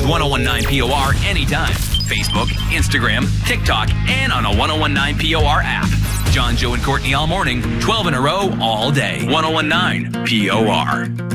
with 1019 POR anytime. Facebook, Instagram, TikTok, and on a 1019 POR app. John, Joe, and Courtney all morning, 12 in a row all day. 1019 POR.